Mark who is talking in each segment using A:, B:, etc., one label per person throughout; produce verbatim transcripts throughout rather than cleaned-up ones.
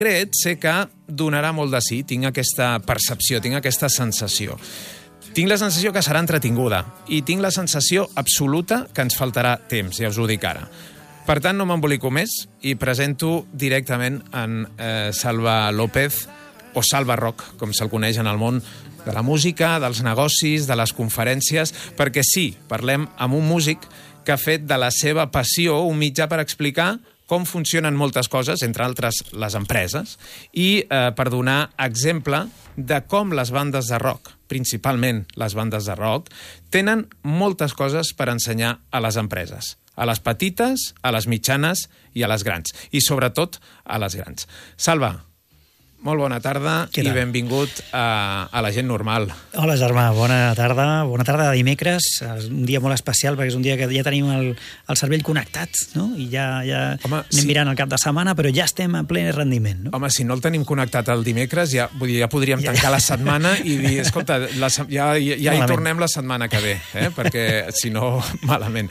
A: secret sé que donarà molt de sí, tinc aquesta percepció, tinc aquesta sensació. Tinc la sensació que serà entretinguda i tinc la sensació absoluta que ens faltarà temps, ja us ho dic ara. Per tant, no m'embolico més i presento directament en eh, Salva López, o Salva Rock, com se'l coneix en el món de la música, dels negocis, de les conferències, perquè sí, parlem amb un músic que ha fet de la seva passió un mitjà per explicar com funcionen moltes coses, entre altres les empreses, i eh, per donar exemple de com les bandes de rock, principalment les bandes de rock, tenen moltes coses per ensenyar a les empreses, a les petites, a les mitjanes i a les grans, i sobretot a les grans. Salva, molt bona tarda i benvingut a, a La gent normal.
B: Hola, germà, bona tarda. Bona tarda de dimecres, un dia molt especial perquè és un dia que ja tenim el, el cervell connectat, no? I ja, ja Home, anem sí. mirant el cap de setmana, però ja estem en ple rendiment, no?
A: Home, si no el tenim connectat el dimecres, ja, vull dir, ja podríem tancar ja. la setmana i dir, escolta, la, ja, ja, ja hi tornem la setmana que ve, eh? Perquè si no, malament.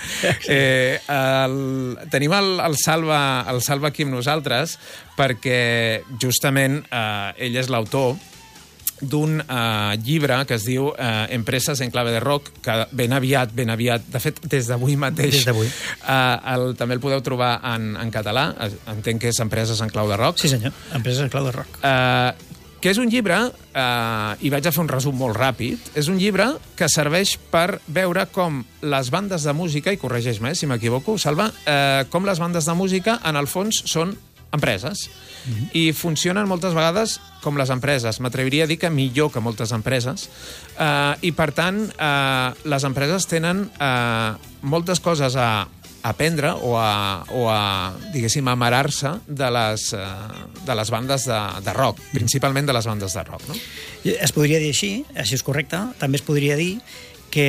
A: Eh, el, tenim el, el, Salva, el Salva aquí amb nosaltres perquè justament eh, ell és l'autor d'un eh, llibre que es diu eh, Empreses en clave de rock, que ben aviat, ben aviat, de fet, des d'avui mateix,
B: des d'avui.
A: Eh, el, també el podeu trobar en, en català, entenc que és Empreses en clau de rock.
B: Sí, senyor, Empreses en clau de rock.
A: Eh, que és un llibre, eh, i vaig a fer un resum molt ràpid, és un llibre que serveix per veure com les bandes de música, i corregeix-me eh, si m'equivoco, Salva, eh, com les bandes de música, en el fons, són empreses. Mm-hmm. I funcionen moltes vegades com les empreses. M'atreviria a dir que millor que moltes empreses. Eh, I, per tant, eh, les empreses tenen eh, moltes coses a aprendre o a, o a diguéssim, amarar-se de les, eh, de les bandes de, de rock, principalment de les bandes de rock, no?
B: Es podria dir així, així és correcte. També es podria dir que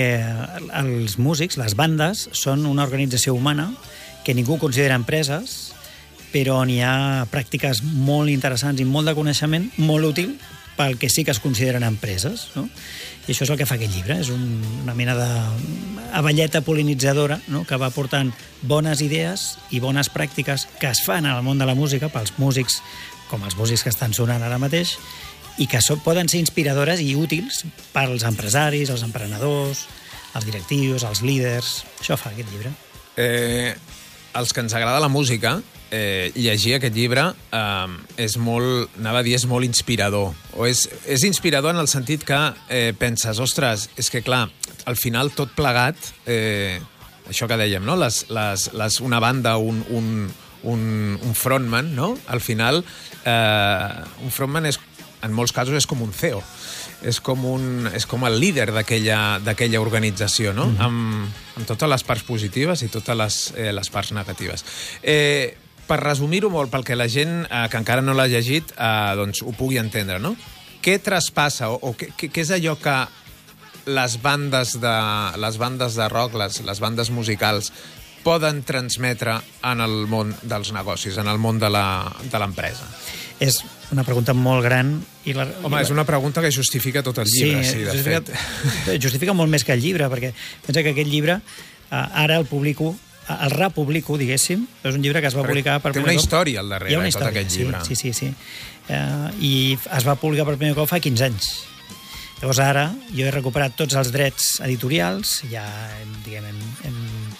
B: els músics, les bandes, són una organització humana que ningú considera empreses, però on hi ha pràctiques molt interessants i molt de coneixement, molt útil pel que sí que es consideren empreses, no? I això és el que fa aquest llibre, és un, una mena d'abelleta pol·linitzadora, no? Que va portant bones idees i bones pràctiques que es fan en el món de la música pels músics, com els músics que estan sonant ara mateix, i que so, poden ser inspiradores i útils pels empresaris, els emprenedors, els directius, els líders. Això fa aquest llibre.
A: Eh, els que ens agrada la música, Eh, llegir aquest llibre eh, és molt, anava a dir, és molt inspirador. O és, és inspirador en el sentit que eh, penses, ostres, és que clar, al final tot plegat, eh, això que dèiem, no? Les, les, les, una banda, un, un, un, un frontman, no? Al final, eh, un frontman és, en molts casos és com un C E O. És com, un, és com el líder d'aquella organització, no? Mm-hmm. amb, amb totes les parts positives i totes les, eh, les parts negatives. Eh, per resumir-ho molt, perquè la gent eh, que encara no l'ha llegit eh, doncs ho pugui entendre, no? Què traspassa o, o què, què és allò que les bandes de, les bandes de rock, les, les bandes musicals, poden transmetre en el món dels negocis, en el món de l'empresa?
B: És una pregunta molt gran. I la,
A: Home,
B: i la...
A: és una pregunta que justifica tot el llibre, sí, sí de
B: justifica,
A: fet.
B: Justifica molt més que el llibre, perquè pensa que aquest llibre eh, ara el publico, el republico, diguéssim, és un llibre que es va publicar per
A: primer cop. Té una història al darrere, de tot aquest llibre.
B: Sí, sí, sí. sí. Eh, I es va publicar per primer cop fa quinze anys. Llavors ara jo he recuperat tots els drets editorials, ja hem, diguem, hem, hem,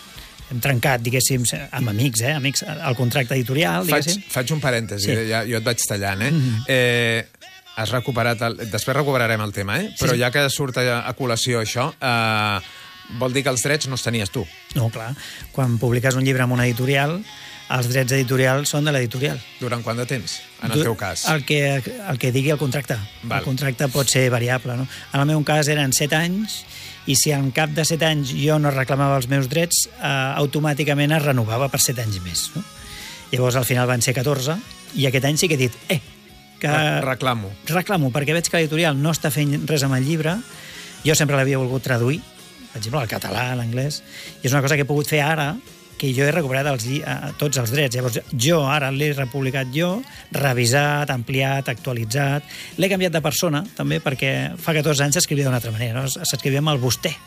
B: hem trencat, diguéssim, amb amics, eh, amics, el contracte editorial, diguéssim.
A: Faig, faig un parèntesi, sí. ja, jo et vaig tallant, eh?
B: Mm-hmm.
A: eh has recuperat... El, després recuperarem el tema, eh? Però sí, ja que surt a, a col·lació això, eh, vol dir que els drets no els tenies tu.
B: No, clar. Quan publiques un llibre amb una editorial, els drets editorials són de l'editorial.
A: Durant quant de temps, en el teu cas?
B: El que, el que digui el contracte. Val. El contracte pot ser variable, no? En el meu cas eren set anys, i si en cap de set anys jo no reclamava els meus drets, eh, automàticament es renovava per set anys més, no? Llavors al final van ser catorze, i aquest any sí que he dit, eh, que...
A: Reclamo.
B: Reclamo, perquè veig que l'editorial no està fent res amb el llibre. Jo sempre l'havia volgut traduir, per exemple, al català, a l'anglès, i és una cosa que he pogut fer ara, que jo he recuperat els, uh, tots els drets. Llavors, jo ara l'he republicat jo, revisat, ampliat, actualitzat. L'he canviat de persona, també, perquè fa catorze anys s'escrivia d'una altra manera, no? S'escrivia amb el vostè.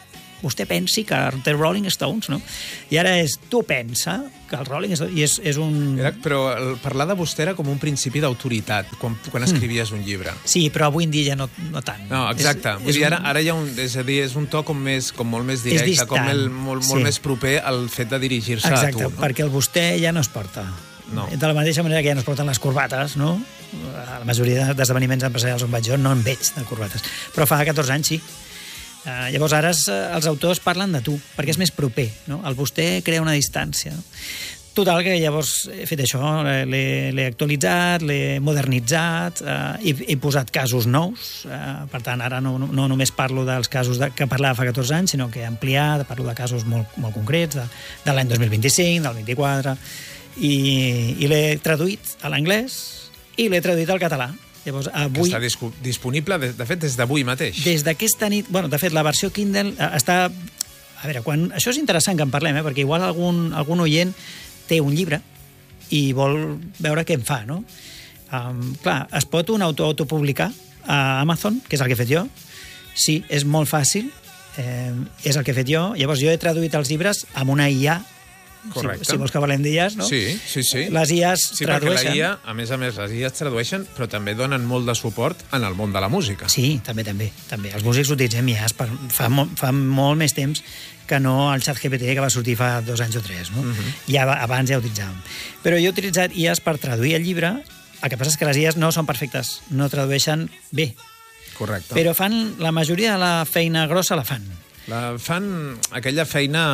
B: vostè pensi que The Rolling Stones, no? I ara és, tu pensa que el Rolling Stones... I és, és un...
A: Era, però el parlar de vostè era com un principi d'autoritat quan, quan escrivies mm. un llibre.
B: Sí, però avui en dia ja no, no tant.
A: No, exacte. És, Vull és dir, ara, ara hi ha un, és a dir, és un to com, més, com molt més directe, com el, molt, molt sí. més proper al fet de dirigir-se a tu.
B: Exacte, no? Perquè el vostè ja no es porta.
A: No.
B: De la mateixa manera que ja no es porten les corbates, no? A la majoria d'esdeveniments empresarials on vaig jo no en veig de corbates. Però fa catorze anys sí. Uh, llavors ara es, els autors parlen de tu, perquè és més proper, no? El vostè crea una distància. Total, que llavors he fet això, l'he actualitzat, l'he modernitzat, uh, he, he posat casos nous, uh, per tant, ara no, no només parlo dels casos de, que parlava fa catorze anys, sinó que he ampliat, parlo de casos molt, molt concrets, de, de l'any dos mil vint-i-cinc, del vint-i-quatre, i, i l'he traduït a l'anglès i l'he traduït al català. Llavors, avui...
A: Que està disponible, de, de fet, des d'avui mateix.
B: Des d'aquesta nit... Bueno, de fet, la versió Kindle està... A veure, quan... això és interessant que en parlem, eh? Perquè igual algun, algun oient té un llibre i vol veure què en fa, no? Um, clar, es pot un auto autopublicar a Amazon, que és el que he fet jo. Sí, és molt fàcil, eh, és el que he fet jo. Llavors, jo he traduït els llibres amb una I A.
A: Correcte.
B: Si, si vols que parlem d'I As, no?
A: Sí, sí, sí.
B: Les I As
A: sí,
B: tradueixen.
A: Sí, perquè la I A, a més a més, les I As tradueixen, però també donen molt de suport en el món de la música.
B: Sí, també, també. també. Els músics utilitzem I As per, fa, mo, fa molt més temps que no el ChatGPT que va sortir fa dos anys o tres, no? Uh-huh. Ja abans ja utilitzàvem. Però jo he utilitzat I As per traduir el llibre. El que passa és que les I As no són perfectes, no tradueixen bé.
A: Correcte.
B: Però fan, la majoria de la feina grossa la fan.
A: La fan aquella feina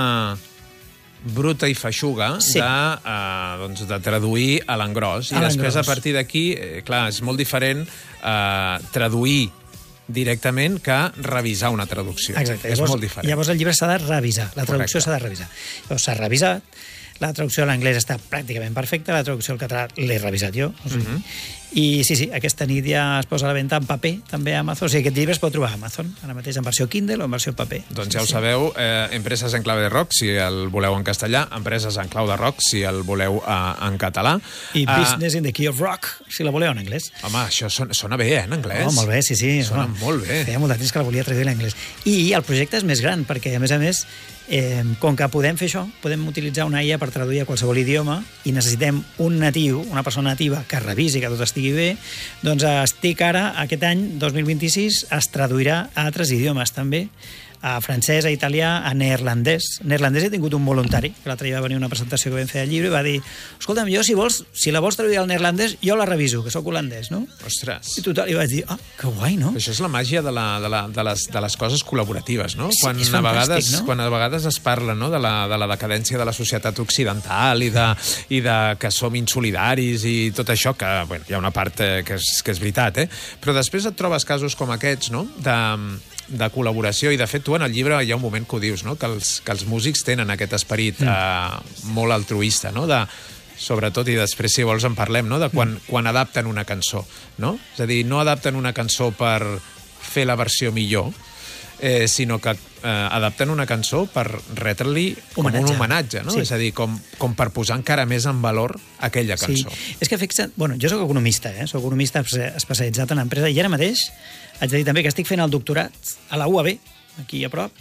A: bruta i feixuga sí. de, uh, doncs, de traduir a l'engròs. I després, a partir d'aquí, eh, clar, és molt diferent eh, traduir directament que revisar una traducció.
B: Exacte.
A: És
B: llavors,
A: molt diferent.
B: Llavors el llibre s'ha de revisar, la traducció s'ha de revisar. Llavors s'ha revisat, la traducció a l'anglès està pràcticament perfecta, la traducció al català l'he revisat jo. O sigui, uh-huh. I sí, sí, aquesta nit ja es posa a la venda en paper, també a Amazon. O sigui, aquest llibre es pot trobar a Amazon, ara mateix en versió Kindle o en versió paper.
A: Doncs ja
B: sí,
A: ho
B: sí.
A: sabeu, eh, Empreses en clave de rock, si el voleu en castellà, Empreses en clau de rock, si el voleu eh, en català.
B: I uh, Business in the Key of Rock, si la voleu en anglès.
A: Home, això sona, sona bé, eh, en anglès.
B: Oh, molt bé, sí, sí.
A: Sona
B: home,
A: molt bé.
B: Feia molt de temps que la volia traduir en anglès. I el projecte és més gran, perquè, a més a més, eh, com que podem fer això, podem utilitzar una I A per traduir a qualsevol idioma i necessitem un natiu, una persona nativa que revisi que tot estigui bé, doncs estic ara, aquest any, dos mil vint-i-sis, es traduirà a altres idiomes també, a francès, a italià, a neerlandès. Neerlandès he tingut un voluntari, que l'altre dia va venir una presentació que vam fer al llibre i va dir, escolta'm, jo si vols, si la vols traduir al neerlandès, jo la reviso, que sóc holandès, no?
A: Ostres.
B: I total, i vaig dir, ah, que guai, no?
A: Això és la màgia de, la, de, la, de, les, de les coses col·laboratives, no?
B: Sí,
A: quan,
B: és
A: a
B: fantàstic,
A: vegades,
B: no?
A: quan a vegades es parla, no?, de la, de la decadència de la societat occidental i de, i de que som insolidaris i tot això, que bueno, hi ha una part eh, que, és, que és veritat, eh? Però després et trobes casos com aquests, no?, de, de col·laboració, i de fet tu en el llibre hi ha un moment que ho dius, no?, que els, que els músics tenen aquest esperit mm. eh, molt altruista, no?, de sobretot, i després si vols en parlem, no?, de quan, mm. quan adapten una cançó, no? És a dir, no adapten una cançó per fer la versió millor, eh, sinó que eh, adapten una cançó per retre-li com homenatge. un homenatge, no? Sí. És a dir, com, com per posar encara més en valor aquella cançó.
B: Sí. És que fixa... Bueno, jo sóc economista, eh? Soc economista especialitzat en empresa, i ara mateix haig de dir també que estic fent el doctorat a la U A B, aquí a prop,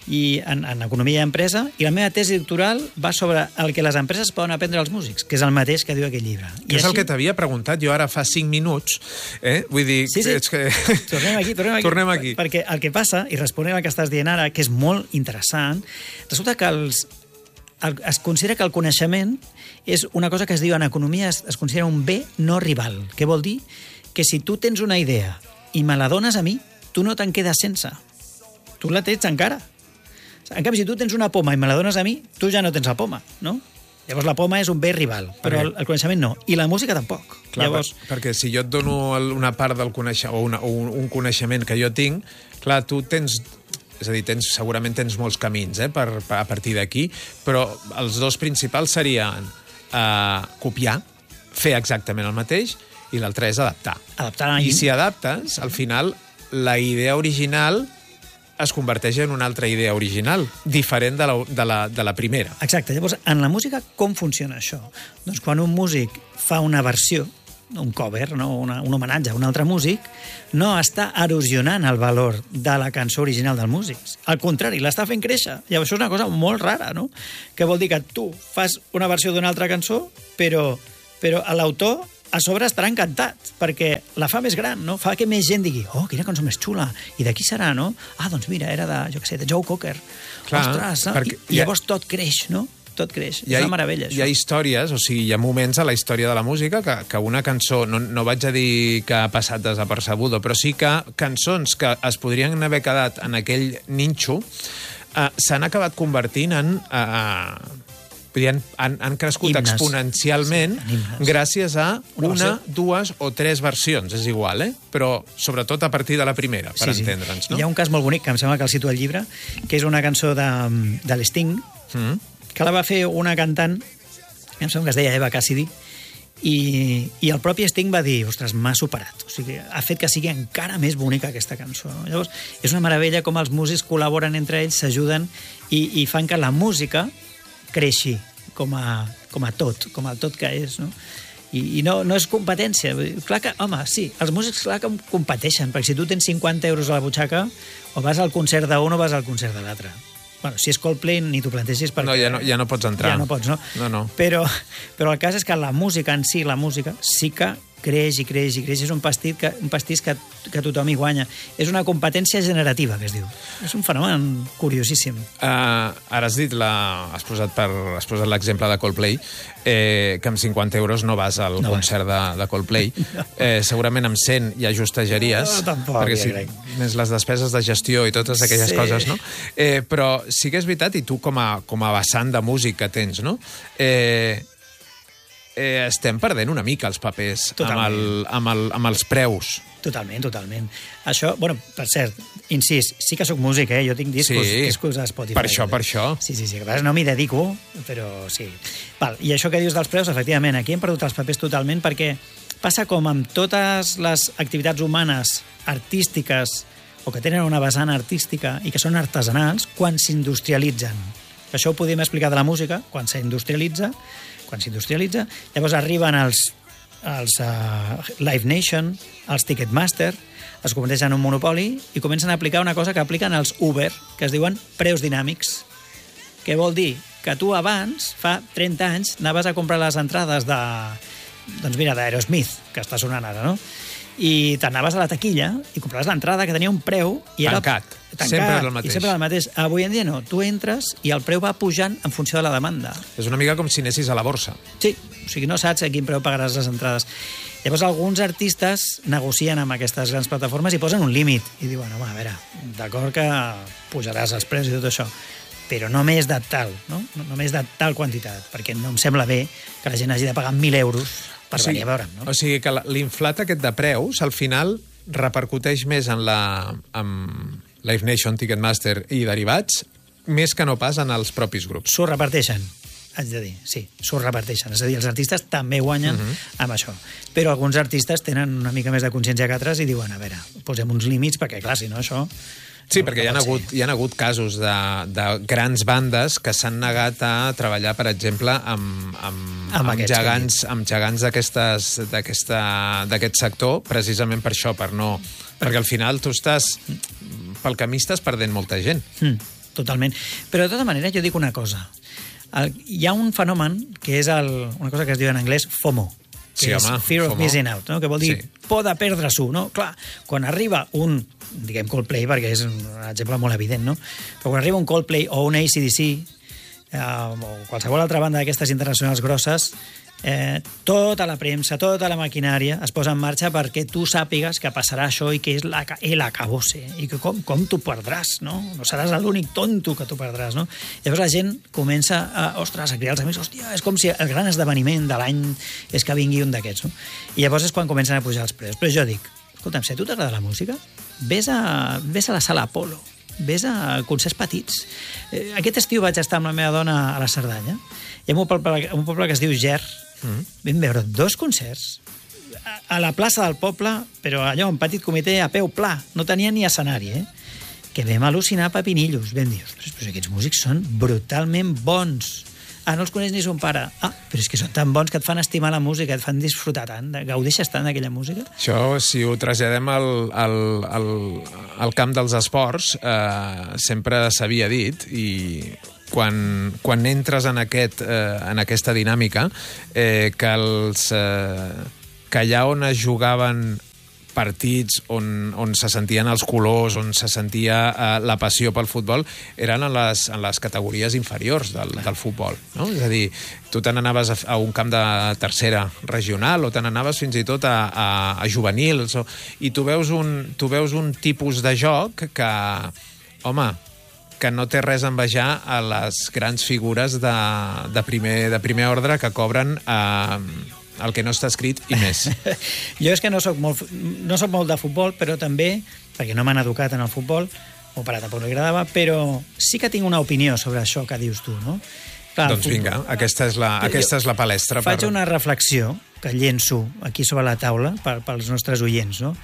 B: i en, en economia i empresa, i la meva tesi doctoral va sobre el que les empreses poden aprendre als músics, que és el mateix que diu aquell llibre.
A: Que és així... el que t'havia preguntat jo ara fa cinc minuts, eh? Vull dir...
B: Sí, sí.
A: És que...
B: Tornem aquí, tornem aquí.
A: Tornem aquí.
B: Perquè el que passa, i responent al que estàs dient ara, que és molt interessant, resulta que els, el, es considera que el coneixement és una cosa que es diu en economia, es, es considera un bé no rival. Què vol dir? Que si tu tens una idea i me la dones a mi, tu no te'n quedes sense. Tu la tens encara. En canvi, si tu tens una poma i me la dones a mi, tu ja no tens la poma, no? Llavors la poma és un bé rival, però el, el coneixement no. I la música tampoc.
A: Clar,
B: Llavors...
A: per, perquè si jo et dono una part del coneixement, o, una, o un, un coneixement que jo tinc, clar, tu tens... És a dir, tens, segurament tens molts camins eh, per, per, a partir d'aquí, però els dos principals serien eh, copiar, fer exactament el mateix, i l'altre és adaptar.
B: Adaptar.
A: I si adaptes, al final, la idea original es converteix en una altra idea original, diferent de la, de la, de la primera.
B: Exacte. Llavors, en la música, com funciona això? Doncs quan un músic fa una versió, un cover, no? Una, un homenatge a un altre músic, no està erosionant el valor de la cançó original del músic. Al contrari, l'està fent créixer. I això és una cosa molt rara, no? Que vol dir que tu fas una versió d'una altra cançó, però, però l'autor a sobre estarà encantat, perquè la fa més gran, no? Fa que més gent digui, oh, quina cançó més xula, i de qui serà, no? Ah, doncs mira, era de, jo què sé, de Joe Cocker.
A: Clar,
B: ostres, no? I, i llavors tot creix, no? Tot creix. És una meravella, això.
A: Hi ha històries, o sigui, hi ha moments a la història de la música que, que una cançó, no, no vaig a dir que ha passat desapercebuda, però sí que cançons que es podrien haver quedat en aquell ninxo eh, s'han acabat convertint en... Eh, Han, han crescut himnes. Exponencialment sí, gràcies a una, una dues o tres versions, és igual, eh? Però sobretot a partir de la primera, per sí, entendre'ns. No?
B: Hi ha un cas molt bonic, que em sembla que el situa al llibre, que és una cançó de, de l'Sting, mm. que la va fer una cantant, em sembla que es deia Eva Cassidy, i, i el propi Sting va dir, ostres, m'ha superat. O sigui, ha fet que sigui encara més bonica aquesta cançó. No? Llavors, és una meravella com els músics col·laboren entre ells, s'ajuden i, i fan que la música creixi com a, com a tot, com a tot que és, no? I, i no, no és competència. Clar que, home, sí, els músics clar que competeixen, perquè si tu tens cinquanta euros a la butxaca, o vas al concert d'un o vas al concert de l'altre. Bueno, si és Coldplay ni t'ho plantegis perquè...
A: No, ja no, ja no pots entrar.
B: Ja no pots, no?
A: No, no.
B: Però, però el cas és que la música en si, la música, sí que creix i creix i creix. És un pastís que, un pastís que, que tothom hi guanya. És una competència generativa, que es diu. És un fenomen curiosíssim.
A: Uh, ara has dit, la, has posat, per, has posat l'exemple de Coldplay, eh, que amb cinquanta euros no vas al no concert de, de Coldplay. No. Eh, segurament amb cent ja justejaries.
B: No, tampoc,
A: perquè si, més les despeses de gestió i totes aquelles sí. coses, no? Eh, però sí que és veritat, i tu com a, com a vessant de músic que tens, no? Eh, eh, estem perdent una mica els papers amb, el, amb, el, amb els preus.
B: Totalment, totalment. Això, bueno, per cert, incís, sí que sóc músic, eh? Jo tinc discos,
A: sí,
B: discos a Spotify.
A: Per això, per això.
B: Sí, sí, sí, no m'hi dedico, però sí. Val, i això que dius dels preus, efectivament, aquí hem perdut els papers totalment perquè passa com amb totes les activitats humanes artístiques o que tenen una vessant artística i que són artesanals quan s'industrialitzen. Això ho podem explicar de la música, quan s'industrialitza, quan s'industrialitza, llavors arriben els, els uh, Live Nation, els Ticketmaster, es converteixen en un monopoli i comencen a aplicar una cosa que apliquen els Uber, que es diuen preus dinàmics. Què vol dir? Que tu abans, fa trenta anys, anaves a comprar les entrades de, doncs mira, d'Aerosmith, que està sonant ara, no? I t'anaves a la taquilla i compraves l'entrada que tenia un preu i era
A: tancat.
B: tancat
A: sempre és el mateix.
B: I sempre el mateix. Avui en dia no, tu entres i el preu va pujant en funció de la demanda.
A: És una mica com si anessis a la borsa.
B: Sí, o sigui, no saps a quin preu pagaràs les entrades. Llavors alguns artistes negocien amb aquestes grans plataformes i posen un límit i diuen, home, a veure, d'acord que pujaràs els preus i tot això, però no més de tal, no? No més de tal quantitat, perquè no em sembla bé que la gent hagi de pagar mil euros per o sigui, venir a veure'm, no?
A: O sigui que l'inflat aquest de preus, al final, repercuteix més en la en Live Nation, Ticketmaster i derivats, més que no pas en els propis grups.
B: S'ho reparteixen, haig de dir, sí, s'ho reparteixen. És a dir, els artistes també guanyen uh-huh. amb això. Però alguns artistes tenen una mica més de consciència que altres i diuen, a veure, posem uns límits, perquè clar, si no, això...
A: Sí, perquè hi ha, hagut, hi ha hagut casos de, de grans bandes que s'han negat a treballar, per exemple, amb, amb, amb, amb gegants, amb gegants d'aquest sector, precisament per això, per no... Perquè al final tu estàs... Pel camí estàs perdent molta gent.
B: Mm, totalment. Però de tota manera jo dic una cosa. El, hi ha un fenomen que és el, una cosa que es diu en anglès FOMO, que
A: sí,
B: és
A: home,
B: Fear of
A: FOMO.
B: Missing Out, no? Que vol dir
A: sí.
B: por de perdre-s'ho, no? Clar, quan arriba un, diguem Coldplay, perquè és un exemple molt evident, no? Però quan arriba un Coldplay o un A C D C, eh, o qualsevol altra banda d'aquestes internacionals grosses, eh, tota la premsa, tota la maquinària es posa en marxa perquè tu sàpigues que passarà això i que és la, el acabose, i que com, com t'ho perdràs, no? No seràs l'únic tonto que t'ho perdràs, no? Llavors la gent comença a, ostres, a cridar als amics, hòstia, és com si el gran esdeveniment de l'any és que vingui un d'aquests, no? I llavors és quan comencen a pujar els preus. Però jo dic, escolta'm, si a tu t'agrada la música, vés a, vés a la sala Apolo, vés a concerts petits. Eh, aquest estiu vaig estar amb la meva dona a la Cerdanya. Hi ha un poble, un poble que es diu Ger. Mm. Vam veure dos concerts a, a la plaça del poble, però allò, un petit comitè a peu pla. No tenia ni escenari, eh? Que vam al·lucinar pepinillos. Vam dir, ostres, però aquests músics són brutalment bons. Ah, no els coneix ni son pare. Ah, però és que són tan bons que et fan estimar la música, et fan disfrutar tant, gaudeixes tant d'aquella música.
A: Això, si ho traslladem al, al, al, al camp dels esports, eh, sempre s'havia dit, i quan, quan entres en, aquest, eh, en aquesta dinàmica, eh, que, els, eh, que allà on es jugaven partits on, on se sentien els colors, on se sentia eh, la passió pel futbol, eren en les, en les categories inferiors del, del futbol. No? És a dir, tu te n'anaves a, a un camp de tercera regional o te n'anaves fins i tot a, a, a juvenils, o, i tu veus, un, tu veus un tipus de joc que, home, que no té res a envejar a les grans figures de, de, primer, de primer ordre que cobren eh, el que no està escrit i més.
B: Jo és que no soc molt, no soc molt de futbol, però també, perquè no m'han educat en el futbol, o per a tampoc no agradava, però sí que tinc una opinió sobre això que dius tu, no? Clar,
A: doncs vinga, futbol, aquesta és la, aquesta és la palestra.
B: Faig
A: per...
B: una reflexió que llenço aquí sobre la taula per, pels nostres oients, no?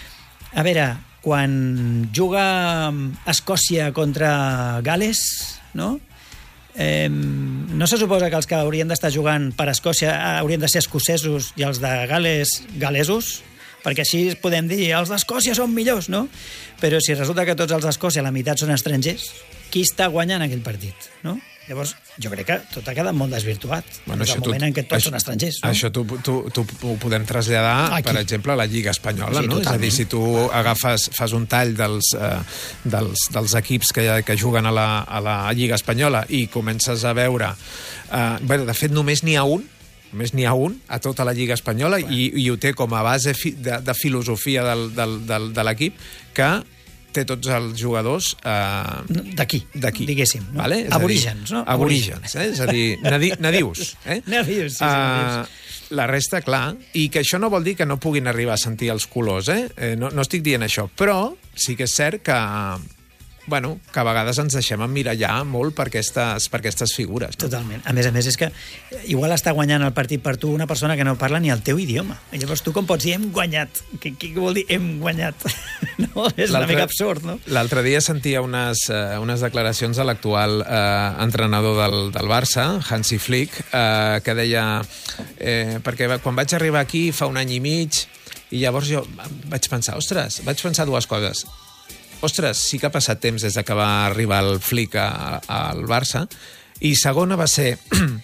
B: A veure, quan juga Escòcia contra Gales, no?, Eh, no se suposa que els que haurien d'estar jugant per Escòcia haurien de ser escocesos i els de Gales, galesos? Perquè així podem dir, els d'Escòcia són millors, no? Però si resulta que tots els d'Escòcia, la meitat són estrangers, qui està guanyant aquell partit, no? Llavors, jo crec que tot ha quedat molt desvirtuat. Bueno, és el moment tu, en què tots això, són estrangers, no?
A: Això tu, tu, tu ho podem traslladar, aquí, per exemple, a la Lliga Espanyola, sí, no? Totalment. És a dir, si tu agafes, fas un tall dels, eh, dels, dels equips que, que juguen a la, a la Lliga Espanyola i comences a veure... Eh, bé, de fet, només n'hi ha un, només n'hi ha un a tota la Lliga Espanyola i, i ho té com a base fi, de, de filosofia del, del, del, de l'equip, que té tots els jugadors... Eh,
B: d'aquí,
A: d'aquí,
B: diguéssim. No?
A: Vale?
B: Aborígens, no?
A: Aborígens, eh? És a dir, nadi, nadius. Eh?
B: Nadius, sí, sí,
A: uh, la resta, clar, i que això no vol dir que no puguin arribar a sentir els colors, eh? eh no, no estic dient això, però sí que és cert que... bueno, que a vegades ens deixem emmirallar molt per aquestes, per aquestes figures. No?
B: Totalment. A més a més, és que igual està guanyant el partit per tu una persona que no parla ni el teu idioma. I llavors tu com pots dir hem guanyat? Què, què vol dir hem guanyat? No? És una mica absurd, no?
A: L'altre dia sentia unes, uh, unes declaracions de l'actual uh, entrenador del, del Barça, Hansi Flick, uh, que deia... Eh, perquè quan vaig arribar aquí fa un any i mig, i llavors jo vaig pensar, ostres, vaig pensar dues coses. Ostres, sí que ha passat temps des que va arribar el Flick al Barça. I segona va ser...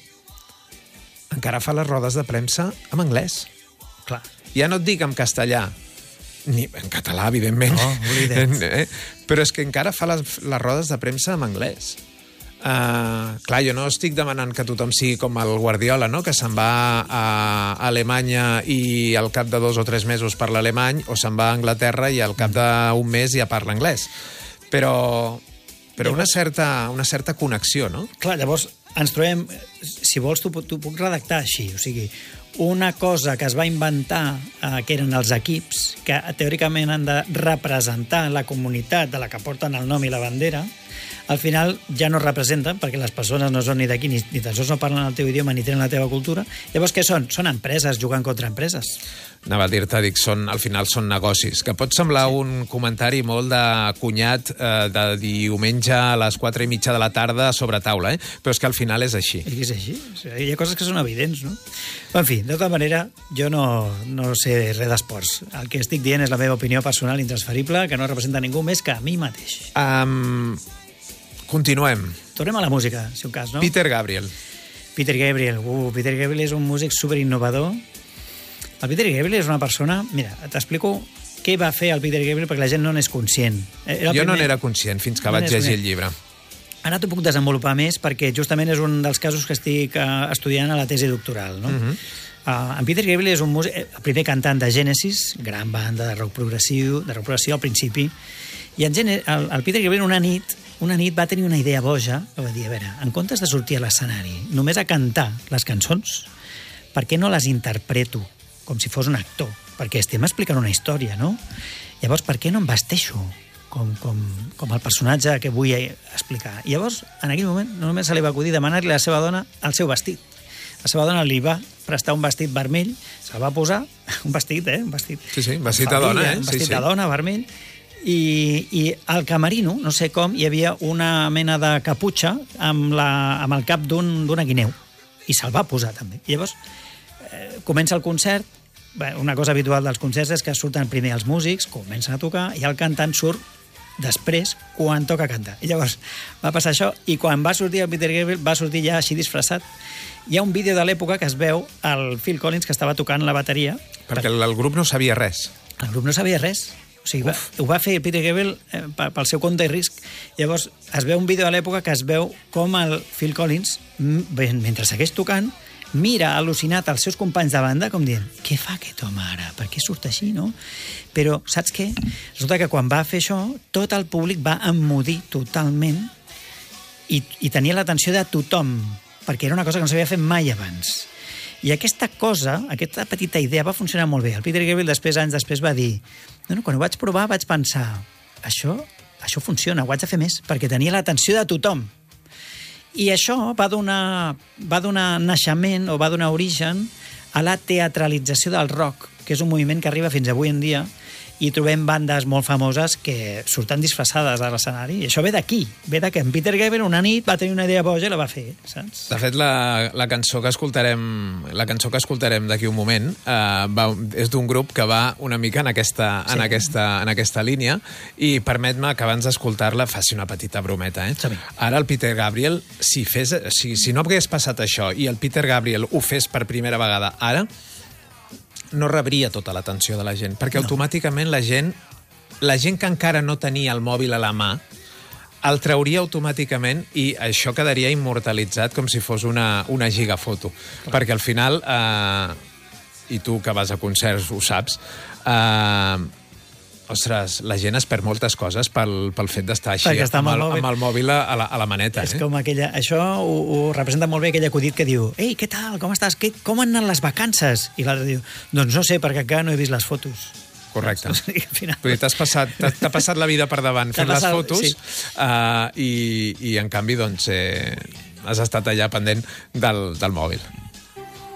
A: encara fa les rodes de premsa en anglès.
B: Clar.
A: Ja no et dic en castellà, ni en català, evidentment.
B: No, oblida't.
A: eh? Però és que encara fa les, les rodes de premsa en anglès. Uh, clar, jo no estic demanant que tothom sigui com el Guardiola, no? Que se'n va a Alemanya i al cap de dos o tres mesos parla alemany, o se'n va a Anglaterra i al cap d'un mes ja parla anglès. Però, però una, certa, una certa connexió, no?
B: Clar, llavors ens trobem... Si vols, tu, tu puc redactar així. O sigui, una cosa que es va inventar, eh, que eren els equips, que teòricament han de representar la comunitat de la que porten el nom i la bandera, al final ja no representen, perquè les persones no són ni d'aquí, ni, ni tan sols no parlen el teu idioma ni tenen la teva cultura. Llavors, què són? Són empreses jugant contra empreses.
A: Anava a dir-te, dic, són, al final són negocis, que pot semblar sí. un comentari molt de cunyat eh, de diumenge a les quatre i mitja de la tarda sobre taula, eh? Però és que al final és així.
B: És que és així. O sigui, hi ha coses que són evidents, no? En fi, de tota manera, jo no, no sé res d'esports. El que estic dient és la meva opinió personal intransferible, que no representa ningú més que a mi mateix.
A: Um... Continuem.
B: Tornem a la música, si un cas, no?
A: Peter Gabriel.
B: Peter Gabriel. Uh, Peter Gabriel és un músic superinnovador. El Peter Gabriel és una persona... Mira, t'explico què va fer el Peter Gabriel perquè la gent no n'és conscient.
A: Era jo primer... no n'era conscient fins que no vaig llegir el llibre.
B: Ara t'ho puc desenvolupar més perquè justament és un dels casos que estic uh, estudiant a la tesi doctoral, no? Uh-huh. Uh, en Peter Gabriel és un músic, el primer cantant de Genesis, gran banda de rock progressiu, de rock progressiu al principi, i en Gen el, el Peter Gabriel una nit una nit va tenir una idea boja, que va dir, a veure, en comptes de sortir a l'escenari només a cantar les cançons, per què no les interpreto com si fos un actor? Perquè estem explicant una història, no? Llavors, per què no em vesteixo com, com, com el personatge que vull explicar? I llavors, en aquell moment, només se li va acudir demanar-li a la seva dona el seu vestit. La seva dona li va prestar un vestit vermell, se'l va posar, un vestit, eh? Un vestit,
A: sí, sí, un vestit de dona, eh?
B: Un vestit
A: sí, sí.
B: de dona, vermell, I, i al camerino, no sé com, hi havia una mena de caputxa amb, la, amb el cap d'una un, guineu. I se'l va posar, també. I llavors, eh, comença el concert. Bé, una cosa habitual dels concerts és que surten primer els músics, comencen a tocar, i el cantant surt després, quan toca cantar. I llavors va passar això, i quan va sortir el Peter Gabriel, va sortir ja així disfressat. Hi ha un vídeo de l'època que es veu el Phil Collins, que estava tocant la bateria.
A: Perquè el, el grup no sabia res.
B: El grup no sabia res. O sigui, va, ho va fer Peter Gabriel eh, pel seu compte i risc. Llavors, es veu un vídeo de l'època que es veu com el Phil Collins, mentre segueix tocant, mira al·lucinat els seus companys de banda com dient, què fa aquest home ara? Per què surt així, no? Però, saps què? Resulta que quan va fer això, tot el públic va emmudir totalment i, i tenia l'atenció de tothom, perquè era una cosa que no s'havia fet mai abans. I aquesta cosa, aquesta petita idea va funcionar molt bé. El Peter Gabriel després, anys després, va dir no, no, quan ho vaig provar vaig pensar això, això funciona, ho haig de fer més, perquè tenia l'atenció de tothom. I això va donar, va donar naixement o va donar origen a la teatralització del rock, que és un moviment que arriba fins avui en dia, i trobem bandes molt famoses que surten disfressades a l'escenari. I això ve d'aquí, ve de que en Peter Gabriel una nit va tenir una idea boja i la va fer, saps?
A: De fet, la, la cançó que escoltarem la cançó que escoltarem d'aquí un moment eh, va, és d'un grup que va una mica en aquesta, sí. en aquesta, en aquesta línia, i permet-me que abans d'escoltar-la faci una petita brometa. Eh?
B: Sí.
A: Ara el Peter Gabriel, si, fes, si, si no hagués passat això i el Peter Gabriel ho fes per primera vegada ara, no rebria tota l'atenció de la gent, perquè no. automàticament la gent, la gent que encara no tenia el mòbil a la mà, el trauria automàticament i això quedaria immortalitzat com si fos una, una gigafoto. Clar. Perquè al final, eh, i tu que vas a concerts ho saps, eh, ostres, la gent es perd moltes coses pel, pel fet d'estar així amb el, amb el mòbil a la, a la maneta.
B: És
A: eh?
B: com aquella... Això ho, ho representa molt bé aquell acudit que diu «Ei, què tal? Com estàs? Que, com han anat les vacances?» I l'altre diu «Doncs no sé, perquè encara no he vist les fotos».
A: Correcte.
B: O sigui, al final...
A: T'has passat, t'ha passat la vida per davant fent passat, les fotos,
B: sí.
A: uh, i, i en canvi doncs, eh, has estat allà pendent del, del mòbil.